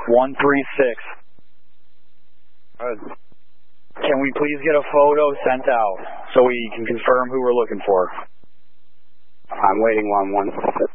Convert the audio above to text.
136. Can we please get a photo sent out so we can confirm who we're looking for? I'm waiting on 136.